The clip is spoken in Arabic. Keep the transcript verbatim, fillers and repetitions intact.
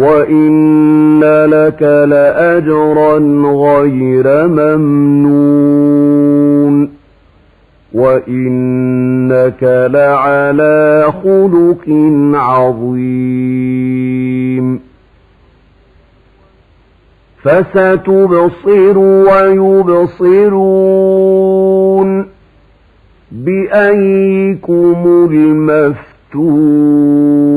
وإن لك لأجرا غير ممنون وإنك لعلى خلق عظيم فستبصر ويبصرون. بأيكم المفتون